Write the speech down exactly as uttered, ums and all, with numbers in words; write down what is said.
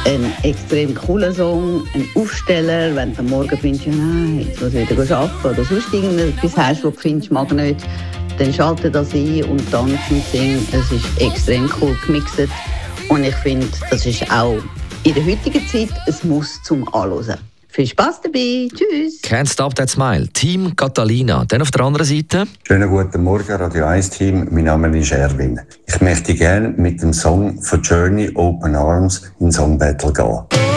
ein extrem cooler Song, ein Aufsteller, wenn du am Morgen findest, ja nein, jetzt muss ich wieder arbeiten oder sonst irgendetwas hast, was du findest, mag nicht, dann schalte das ein und tanzen und singen. Es ist extrem cool gemixt und ich finde, das ist auch in der heutigen Zeit ein Muss zum Anhören. Viel Spass dabei. Tschüss. Can't Stop That Smile. Team Catalina. Dann auf der anderen Seite. Schönen guten Morgen, Radio eins Team. Mein Name ist Erwin. Ich möchte gerne mit dem Song von Journey Open Arms in Song Battle gehen.